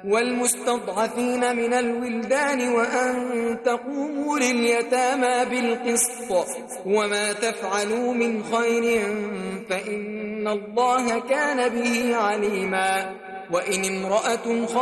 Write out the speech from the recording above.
والمستضعفين من الولدان وأن تقوموا لليتامى بالقسط وما تفعلوا من خير فإن الله كان به عليما. وإن امرأة